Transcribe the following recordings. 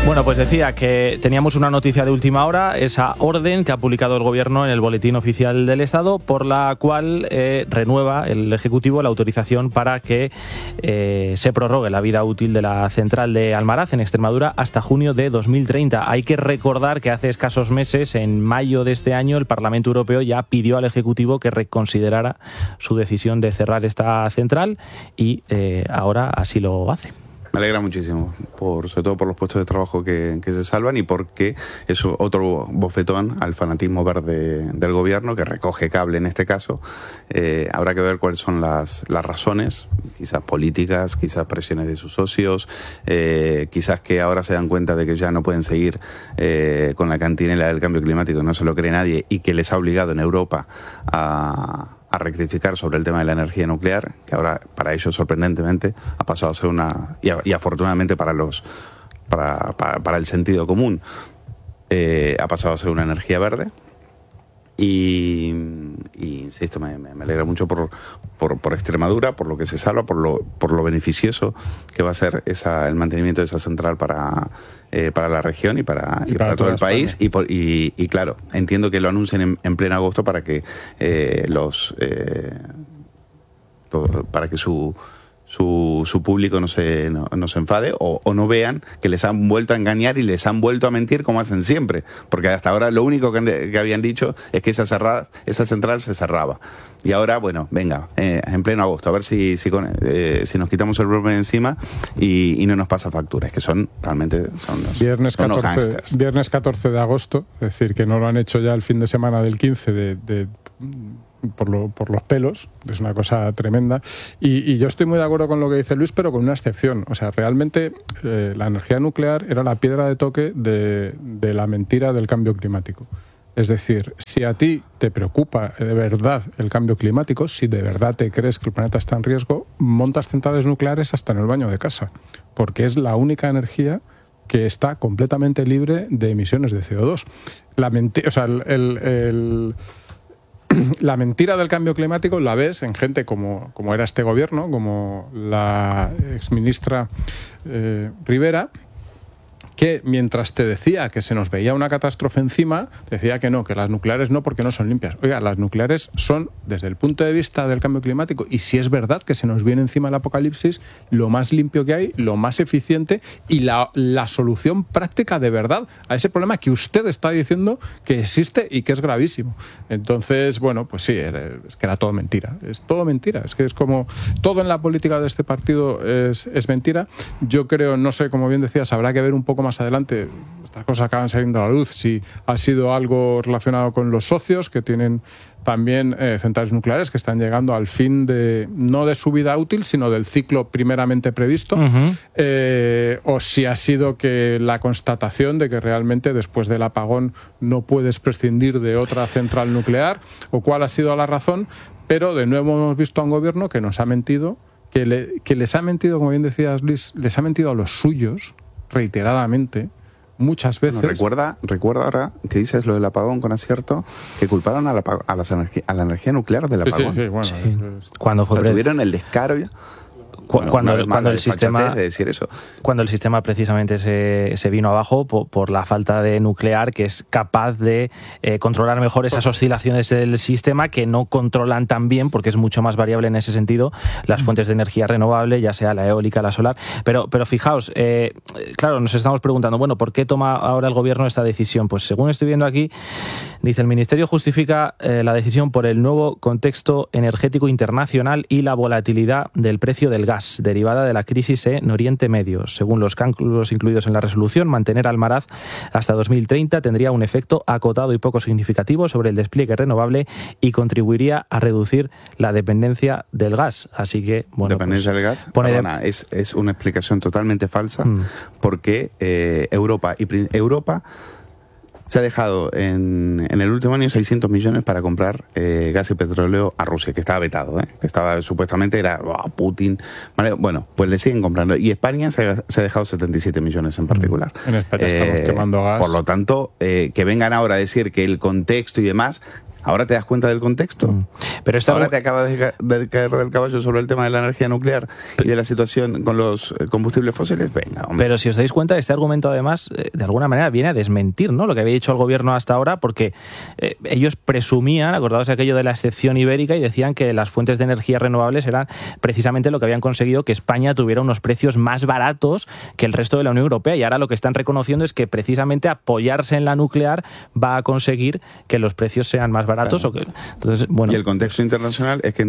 Bueno, pues decía que teníamos una noticia de última hora, esa orden que ha publicado el Gobierno en el Boletín Oficial del Estado, por la cual renueva el Ejecutivo la autorización para que se prorrogue la vida útil de la central de Almaraz en Extremadura hasta junio de 2030. Hay que recordar que hace escasos meses, en mayo de este año, el Parlamento Europeo ya pidió al Ejecutivo que reconsiderara su decisión de cerrar esta central y ahora así lo hace. Me alegra muchísimo, sobre todo por los puestos de trabajo que se salvan y porque es otro bofetón al fanatismo verde del gobierno, que recoge cable en este caso. Habrá que ver cuáles son las razones, quizás políticas, quizás presiones de sus socios, quizás que ahora se dan cuenta de que ya no pueden seguir con la cantinela del cambio climático, no se lo cree nadie, y que les ha obligado en Europa a rectificar sobre el tema de la energía nuclear, que ahora para ellos sorprendentemente ha pasado a ser y afortunadamente para el sentido común, ha pasado a ser una energía verde. Y insisto, me alegra mucho por Extremadura, por lo que se salva, por lo beneficioso que va a ser el mantenimiento de esa central para la región y para todo el país. Y claro, entiendo que lo anuncien en pleno agosto para que su público no se enfade o no vean que les han vuelto a engañar y les han vuelto a mentir como hacen siempre, porque hasta ahora lo único que habían dicho es que esa central se cerraba, y ahora bueno, venga, en pleno agosto a ver si nos quitamos el problema de encima y no nos pasa facturas, que realmente son los viernes 14 de agosto, es decir, que no lo han hecho ya el fin de semana del 15 por los pelos, es una cosa tremenda, y yo estoy muy de acuerdo con lo que dice Luis, pero con una excepción. O sea, realmente la energía nuclear era la piedra de toque de la mentira del cambio climático. Es decir, si a ti te preocupa de verdad el cambio climático, si de verdad te crees que el planeta está en riesgo, montas centrales nucleares hasta en el baño de casa, porque es la única energía que está completamente libre de emisiones de CO2. La mentira del cambio climático la ves en gente como era este gobierno, como la exministra Rivera, que mientras te decía que se nos veía una catástrofe encima, decía que no, que las nucleares no, porque no son limpias. Oiga, las nucleares son, desde el punto de vista del cambio climático, y si es verdad que se nos viene encima el apocalipsis, lo más limpio que hay, lo más eficiente y la solución práctica de verdad a ese problema que usted está diciendo que existe y que es gravísimo. Entonces, bueno, pues sí, es que era todo mentira. Es todo mentira. Es que es como todo en la política de este partido es mentira. Yo creo, no sé, como bien decías, habrá que ver un poco más adelante, estas cosas acaban saliendo a la luz, si ha sido algo relacionado con los socios que tienen también centrales nucleares que están llegando al fin no de su vida útil, sino del ciclo primeramente previsto, o si ha sido que la constatación de que realmente después del apagón no puedes prescindir de otra central nuclear, o cuál ha sido la razón. Pero de nuevo hemos visto a un gobierno que nos ha mentido, que les ha mentido, como bien decías Luis, les ha mentido a los suyos reiteradamente, muchas veces. Recuerda ahora que dices lo del apagón con acierto, que culparon a la energía nuclear del apagón. Sí, bueno. Sí. Cuando tuvieron el descaro cuando el sistema de decir eso. Cuando el sistema precisamente se vino abajo por la falta de nuclear, que es capaz de controlar mejor esas oscilaciones del sistema que no controlan tan bien, porque es mucho más variable en ese sentido, las fuentes de energía renovable, ya sea la eólica, la solar. Pero fijaos, claro, nos estamos preguntando, bueno, ¿por qué toma ahora el gobierno esta decisión? Pues según estoy viendo aquí, dice, el Ministerio justifica la decisión por el nuevo contexto energético internacional y la volatilidad del precio del gas derivada de la crisis en Oriente Medio. Según los cálculos incluidos en la resolución, mantener Almaraz hasta 2030 tendría un efecto acotado y poco significativo sobre el despliegue renovable y contribuiría a reducir la dependencia del gas. Así que, bueno, dependencia del gas, perdona, es una explicación totalmente falsa, porque Europa se ha dejado en el último año 600 millones para comprar gas y petróleo a Rusia, que estaba vetado, que estaba supuestamente era Putin. ¿Vale? Bueno, pues le siguen comprando. Y España se ha dejado 77 millones en particular. En España estamos quemando gas. Por lo tanto, que vengan ahora a decir que el contexto y demás, ¿Ahora te das cuenta del contexto? Pero ahora te acabas de caer del caballo sobre el tema de la energía nuclear y de la situación con los combustibles fósiles. Venga, hombre. Pero si os dais cuenta, este argumento además, de alguna manera, viene a desmentir, ¿no?, lo que había dicho el gobierno hasta ahora, porque ellos presumían, acordados de aquello de la excepción ibérica, y decían que las fuentes de energía renovables eran precisamente lo que habían conseguido que España tuviera unos precios más baratos que el resto de la Unión Europea. Y ahora lo que están reconociendo es que precisamente apoyarse en la nuclear va a conseguir que los precios sean más baratos. Claro. Entonces, bueno. Y el contexto internacional es que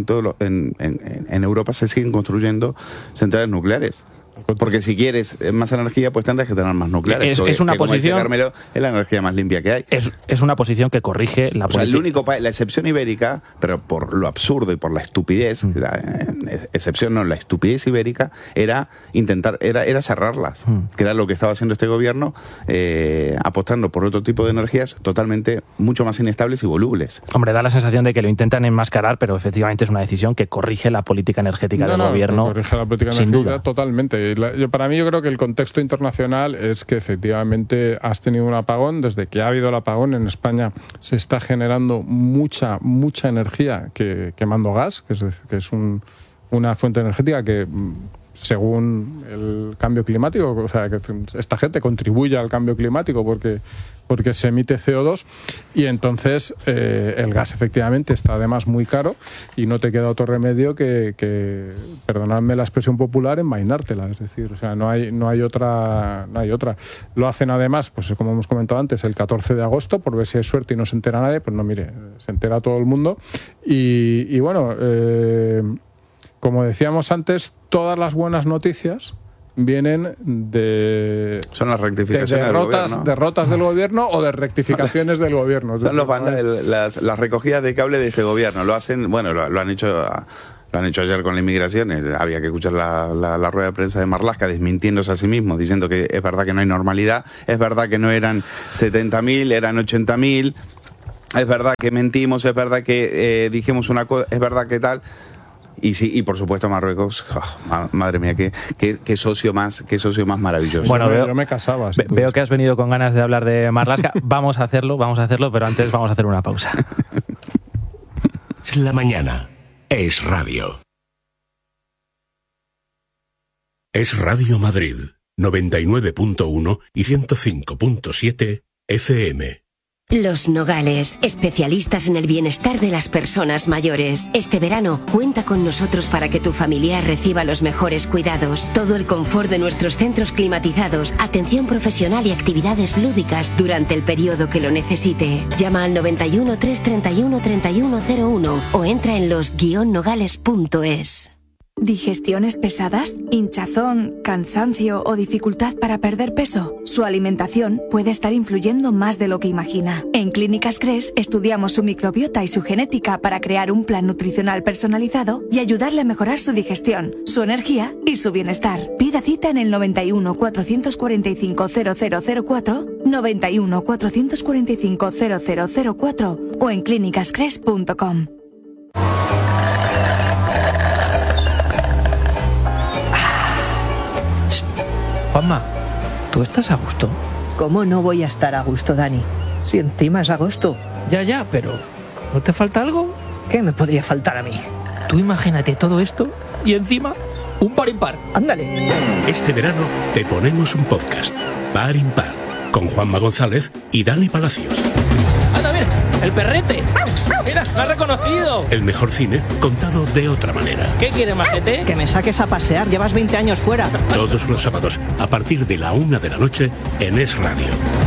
en Europa se siguen construyendo centrales nucleares. Porque si quieres más energía, pues tendrás que tener más nucleares. Es una posición, como dice Carmelo, es la energía más limpia que hay. Es una posición que corrige la política. La excepción ibérica, pero por lo absurdo y por la estupidez, la estupidez ibérica era cerrarlas, que era lo que estaba haciendo este gobierno, apostando por otro tipo de energías totalmente mucho más inestables y volubles. Hombre, da la sensación de que lo intentan enmascarar, pero efectivamente es una decisión que corrige la política energética del gobierno. Corrige la política sin energética duda. Totalmente. Para mí yo creo que el contexto internacional es que efectivamente has tenido un apagón. Desde que ha habido el apagón en España se está generando mucha energía quemando gas, que es una fuente energética que, según el cambio climático, o sea, que esta gente contribuye al cambio climático porque se emite CO2, y entonces el gas efectivamente está además muy caro y no te queda otro remedio que perdonadme la expresión popular, envainártela. Es decir, o sea, no hay otra. Lo hacen además, pues como hemos comentado antes, el 14 de agosto, por ver si hay suerte y no se entera nadie. Pues no, mire, se entera todo el mundo. Y bueno, como decíamos antes, todas las buenas noticias vienen son las rectificaciones de derrotas del gobierno o de rectificaciones del gobierno. Son las recogidas de cable de este gobierno. Lo hacen, bueno, lo han hecho. Lo han hecho ayer con la inmigración. Había que escuchar la rueda de prensa de Marlaska desmintiéndose a sí mismo, diciendo que es verdad que no hay normalidad, es verdad que no eran 70.000, eran 80.000, es verdad que mentimos, es verdad que dijimos una cosa, es verdad que tal. Y sí, y por supuesto Marruecos, madre mía, qué socio más maravilloso. Bueno, yo me casaba. Veo que has venido con ganas de hablar de Marlaska. Vamos a hacerlo, pero antes vamos a hacer una pausa. La mañana es radio. Es Radio Madrid, 99.1 y 105.7 FM. Los Nogales, especialistas en el bienestar de las personas mayores. Este verano, cuenta con nosotros para que tu familiar reciba los mejores cuidados. Todo el confort de nuestros centros climatizados, atención profesional y actividades lúdicas durante el periodo que lo necesite. Llama al 91 331 3101 o entra en los-nogales.es. ¿Digestiones pesadas? ¿Hinchazón, cansancio o dificultad para perder peso? Su alimentación puede estar influyendo más de lo que imagina. En Clínicas Cres estudiamos su microbiota y su genética para crear un plan nutricional personalizado y ayudarle a mejorar su digestión, su energía y su bienestar. Pida cita en el 91 445 0004, 91 445 0004 o en clínicascres.com. Juanma, ¿tú estás a gusto? ¿Cómo no voy a estar a gusto, Dani? Si encima es agosto. Ya, pero ¿no te falta algo? ¿Qué me podría faltar a mí? Tú imagínate todo esto y encima un par impar. ¡Ándale! Este verano te ponemos un podcast, Par Impar, con Juanma González y Dani Palacios. ¡Anda, mira! ¡El perrete! ¡Mira, me ha reconocido! El mejor cine contado de otra manera. ¿Qué quieres, majete? Que me saques a pasear, llevas 20 años fuera. Todos los sábados, a partir de la 1 de la noche, en Es Radio.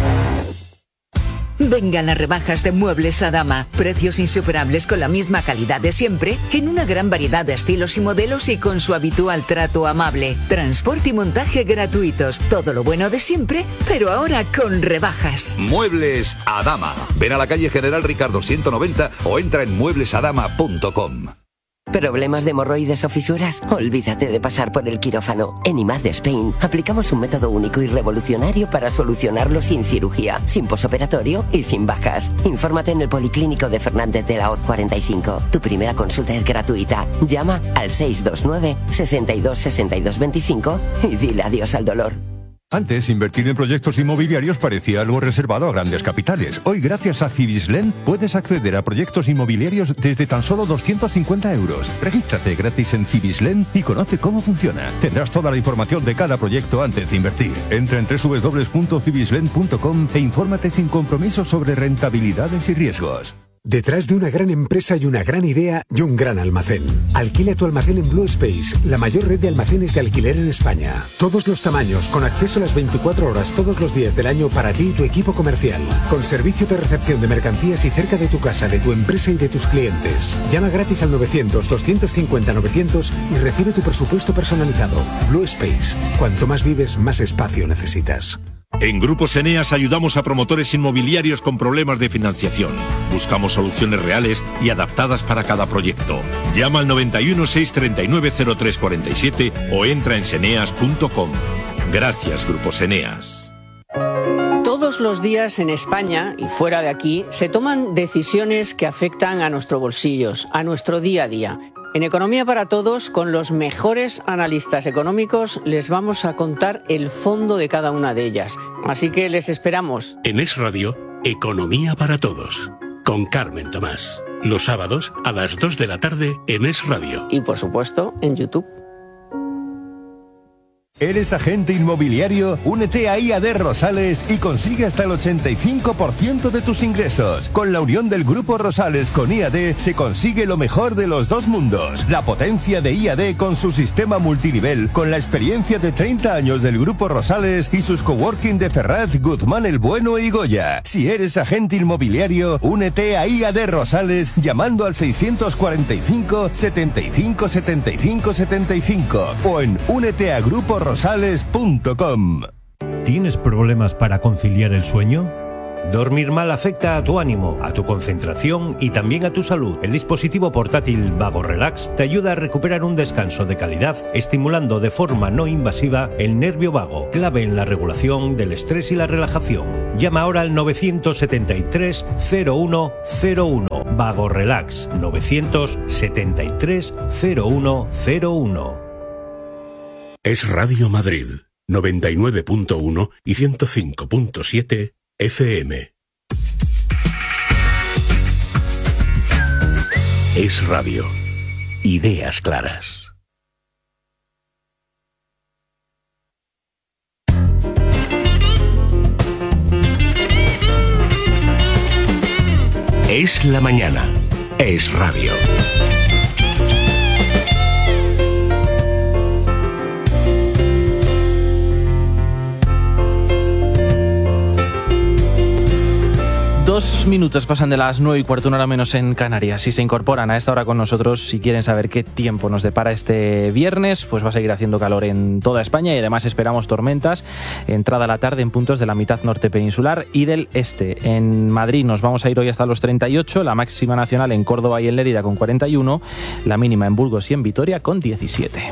Vengan las rebajas de Muebles Adama. Precios insuperables con la misma calidad de siempre, en una gran variedad de estilos y modelos y con su habitual trato amable. Transporte y montaje gratuitos. Todo lo bueno de siempre, pero ahora con rebajas. Muebles Adama. Ven a la calle General Ricardo 190 o entra en mueblesadama.com. ¿Problemas de hemorroides o fisuras? Olvídate de pasar por el quirófano. En IMAD de Spain aplicamos un método único y revolucionario para solucionarlo sin cirugía, sin posoperatorio y sin bajas. Infórmate en el Policlínico de Fernández de la Hoz 45. Tu primera consulta es gratuita. Llama al 629 62 62 25 y dile adiós al dolor. Antes, invertir en proyectos inmobiliarios parecía algo reservado a grandes capitales. Hoy, gracias a Cibislen, puedes acceder a proyectos inmobiliarios desde tan solo 250 euros. Regístrate gratis en Cibislen y conoce cómo funciona. Tendrás toda la información de cada proyecto antes de invertir. Entra en www.cibislen.com e infórmate sin compromiso sobre rentabilidades y riesgos. Detrás de una gran empresa y una gran idea y un gran almacén. Alquila tu almacén en Blue Space, la mayor red de almacenes de alquiler en España. Todos los tamaños, con acceso a las 24 horas todos los días del año para ti y tu equipo comercial. Con servicio de recepción de mercancías y cerca de tu casa, de tu empresa y de tus clientes. Llama gratis al 900-250-900 y recibe tu presupuesto personalizado. Blue Space. Cuanto más vives, más espacio necesitas. En Grupos Eneas ayudamos a promotores inmobiliarios con problemas de financiación. Buscamos soluciones reales y adaptadas para cada proyecto. Llama al 91 639 0347 o entra en seneas.com. Gracias, Grupos Eneas. Todos los días en España y fuera de aquí se toman decisiones que afectan a nuestros bolsillos, a nuestro día a día. En Economía para Todos, con los mejores analistas económicos, les vamos a contar el fondo de cada una de ellas. Así que les esperamos. En Es Radio, Economía para Todos, con Carmen Tomás. Los sábados a las 2 de la tarde en Es Radio. Y por supuesto, en YouTube. ¿Eres agente inmobiliario? Únete a IAD Rosales y consigue hasta el 85% de tus ingresos. Con la unión del Grupo Rosales con IAD se consigue lo mejor de los dos mundos. La potencia de IAD con su sistema multinivel, con la experiencia de 30 años del Grupo Rosales y sus coworking de Ferraz, Guzmán el Bueno y Goya. Si eres agente inmobiliario, únete a IAD Rosales llamando al 645 75 75 75 o en úneteagruporosales.com. ¿Tienes problemas para conciliar el sueño? Dormir mal afecta a tu ánimo, a tu concentración y también a tu salud. El dispositivo portátil Vago Relax te ayuda a recuperar un descanso de calidad, estimulando de forma no invasiva el nervio vago, clave en la regulación del estrés y la relajación. Llama ahora al 973 0101. Vago Relax 973 0101. Es Radio Madrid, 99.1 y 105.7 FM. Es Radio. Ideas claras. Es la mañana. Es Radio. Dos minutos pasan de las 9:15, una hora menos en Canarias. Si se incorporan a esta hora con nosotros, si quieren saber qué tiempo nos depara este viernes, pues va a seguir haciendo calor en toda España y además esperamos tormentas entrada a la tarde en puntos de la mitad norte peninsular y del este. En Madrid nos vamos a ir hoy hasta los 38, la máxima nacional en Córdoba y en Lérida con 41, la mínima en Burgos y en Vitoria con 17.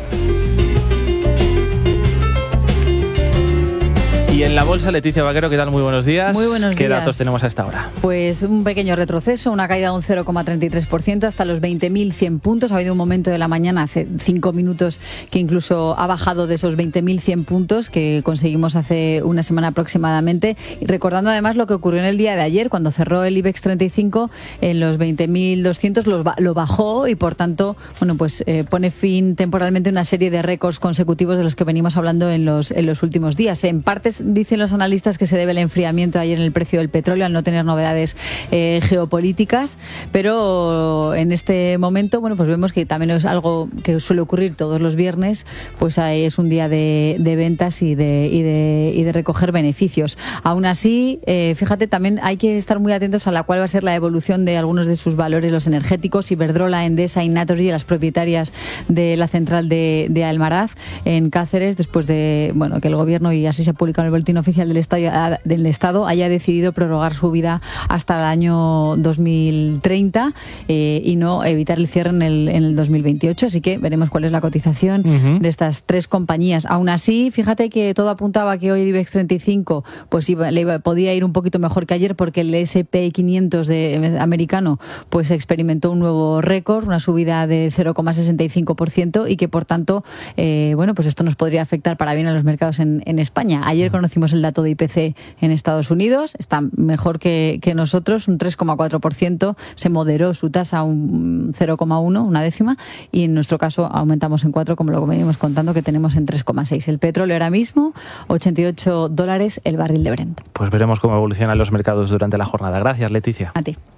Y en la bolsa, Leticia Vaquero, ¿qué tal? Muy buenos días. Muy buenos días. ¿Qué datos tenemos a esta hora? Pues un pequeño retroceso, una caída de un 0,33% hasta los 20.100 puntos. Ha habido un momento de la mañana, hace 5 minutos, que incluso ha bajado de esos 20.100 puntos que conseguimos hace una semana aproximadamente. Y recordando además lo que ocurrió en el día de ayer, cuando cerró el IBEX 35 en los 20.200, lo bajó y por tanto, bueno, pues pone fin temporalmente a una serie de récords consecutivos de los que venimos hablando en los últimos días. En partes dicen los analistas que se debe al enfriamiento ayer en el precio del petróleo, al no tener novedades geopolíticas, pero en este momento, bueno, pues vemos que también es algo que suele ocurrir todos los viernes, pues ahí es un día de ventas y de recoger beneficios. Aún así, fíjate, también hay que estar muy atentos a la cual va a ser la evolución de algunos de sus valores, los energéticos, Iberdrola, Endesa y Naturgy, las propietarias de la central de Almaraz en Cáceres, después de, bueno, que el gobierno, y así se ha publicado en el Boletín Oficial del Estado haya decidido prorrogar su vida hasta el año 2030 y no evitar el cierre en el 2028. Así que veremos cuál es la cotización de estas tres compañías. Aún así, fíjate que todo apuntaba que hoy el IBEX 35 pues podía ir un poquito mejor que ayer, porque el S&P 500 americano pues experimentó un nuevo récord, una subida de 0,65%, y que por tanto pues esto nos podría afectar para bien a los mercados en España. Ayer conocimos el dato de IPC en Estados Unidos, está mejor que nosotros, un 3,4%, se moderó su tasa a un 0,1, una décima, y en nuestro caso aumentamos en 4, como lo venimos contando, que tenemos en 3,6. El petróleo ahora mismo, $88 el barril de Brent. Pues veremos cómo evolucionan los mercados durante la jornada. Gracias, Leticia. A ti.